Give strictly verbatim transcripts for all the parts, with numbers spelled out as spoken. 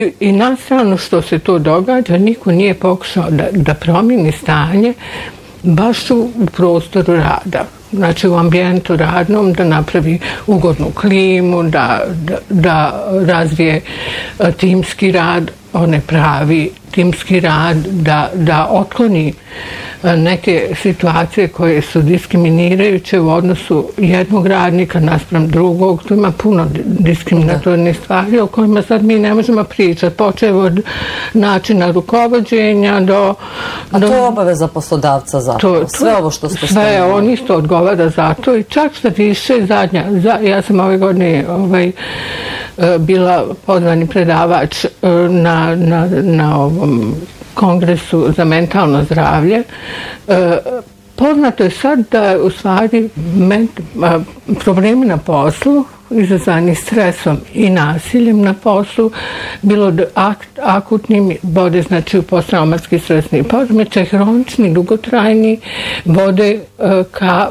I na stranu što se to događa, niko nije pokušao da, da promijeni stanje baš u, u prostoru rada. Znači u ambijentu radnom, da napravi ugodnu klimu, da, da, da razvije timski rad, one pravi timski rad, da, da otkloni neke situacije koje su diskriminirajuće u odnosu jednog radnika naspram drugog. Tu ima puno diskriminatornih stvari o kojima sad mi ne možemo pričati. Počev od načina rukovođenja do... A to je obaveza poslodavca zapravo, sve ovo što ste spomenuli. Sve, on isto odgovara za to i čak što više zadnja. Za, ja sam ove godine ovaj, bila pozvani predavač na, na, na ovom kongresu za mentalno zdravlje. E, poznato je sad da u stvari ment, a, problemi na poslu izazvani stresom i nasiljem na poslu, bilo ak, akutnim, vode znači u posttraumatski stresni poremećaj, hronični, dugotrajni, vode e, ka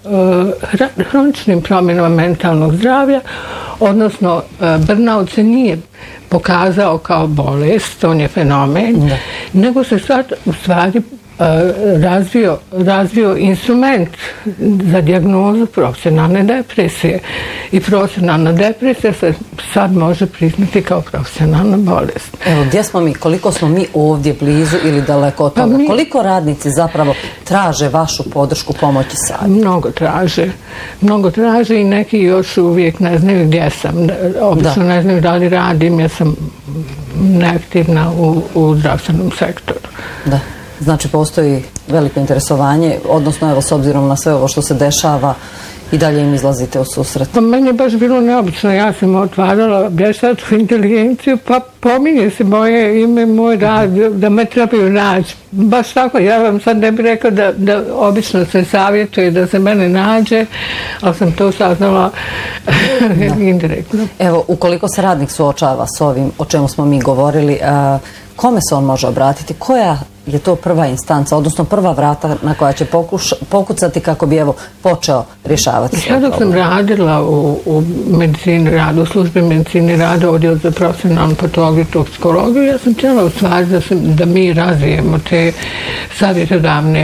e, hroničnim promjenama mentalnog zdravlja, odnosno e, burnout se nije pokazao kao bolest, on je fenomen, ne. nego se sad u stvari razvio, razvio instrument za dijagnozu profesionalne depresije. I profesionalna depresija se sad može priznati kao profesionalna bolest. Evo, gdje smo mi? Koliko smo mi ovdje blizu ili daleko od toga? Pa mi, koliko radnici zapravo traže vašu podršku, pomoć i savjet? Mnogo traže. Mnogo traže i neki još uvijek ne znaju gdje sam. Obično ne znaju da li radim, ja sam neaktivna u, u zdravstvenom sektoru. Da. Znači, postoji veliko interesovanje, odnosno, evo, s obzirom na sve ovo što se dešava, i dalje im izlazite u susret. Pa meni je baš bilo neobično. Ja sam otvarala vještačku inteligenciju, pa pominje se moje ime, moj rad, da me trebaju naći. Baš tako, ja vam sad ne bih rekao da, da obično se savjetuje da se mene nađe, ali sam to saznala indirektno. Evo, ukoliko se radnik suočava s ovim o čemu smo mi govorili, a, kome se on može obratiti? Koja je to prva instanca, odnosno prva vrata na koja će pokuš, pokucati kako bi evo počeo rješavati svoj problem? Ja dok sam radila u, u medicini rada, u službi medicini rada, odjel za profesionalnu patologiju i toksikologiju, ja sam htjela u stvari da, sam, da mi razvijemo te savjetodavne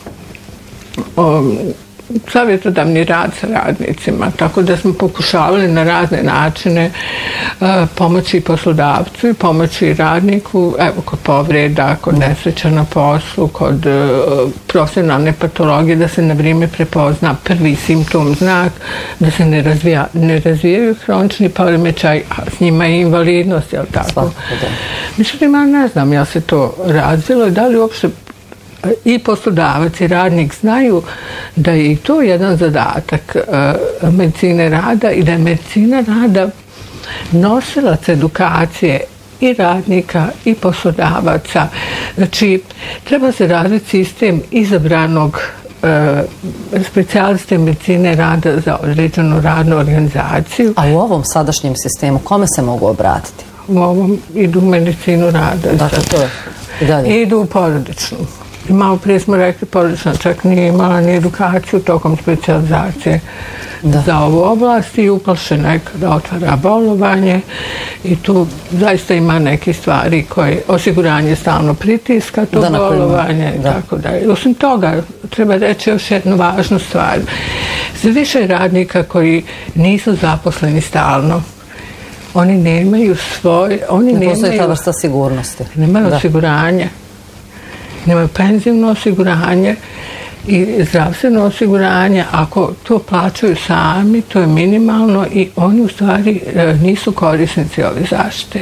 um, savjetodavni rad sa radnicima, tako da smo pokušavali na razne načine uh, pomoći poslodavcu i pomoći radniku, evo, kod povreda, kod nesreća na poslu, kod uh, profesionalne patologije, da se na vrijeme prepozna prvi simptom, znak, da se ne, razvija, ne razvijaju hronični poremećaj, a s njima je invalidnost, jel tako? Međutim, ja ne znam, ja se to razvilo i da li uopšte i poslodavac i radnik znaju da je i to jedan zadatak uh, medicine rada i da je medicina rada nosilac edukacije i radnika i poslodavaca. Znači, treba se razviti sistem izabranog uh, specijaliste medicine rada za određenu radnu organizaciju. A u ovom sadašnjem sistemu kome se mogu obratiti? U ovom idu u medicinu rada. Dakle, to je i dalje. Idu u porodičnu. Malo prije smo rekli, porodična čak nije imala ni edukaciju tokom specijalizacije da. za ovu oblast i uplašena je kada otvara bolovanje i tu zaista ima neke stvari koje osiguranje stalno pritiska to da, bolovanje i tako dalje. Osim toga, treba reći još jednu važnu stvar. Sve više radnika koji nisu zaposleni stalno, oni nemaju svoj... Oni ne postoji ta vrsta sigurnosti. Nemaju osiguranje. Nemaju penzijno osiguranje i zdravstveno osiguranje. Ako to plaćaju sami, to je minimalno i oni u stvari nisu korisnici ove zaštite.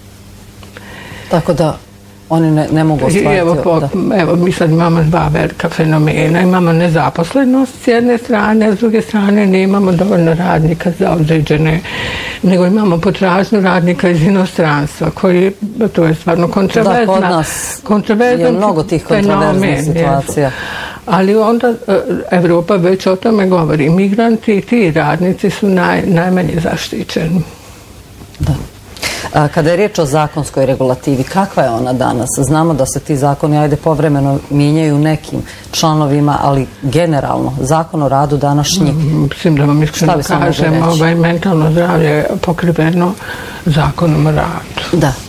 Tako da oni ne, ne mogu ostvariti... Evo, po, evo, mi sad imamo dva velika fenomena. Imamo nezaposlenost s jedne strane, a s druge strane nemamo dovoljno radnika za određene, nego imamo potražnju radnika iz inostranstva, koji, to je stvarno kontroverzna. Da, kod nas je mnogo tih kontroverznih situacija. Ali onda Evropa već o tome govori. Migranti i ti radnici su naj, najmanje zaštićeni. Da. Kada je riječ o zakonskoj regulativi, kakva je ona danas? Znamo da se ti zakoni, ajde, povremeno mijenjaju nekim članovima, ali generalno, zakon o radu današnji... Mislim da vam iskreno kažem, ovaj mentalno zdravlje je pokriveno zakonom o radu. Da.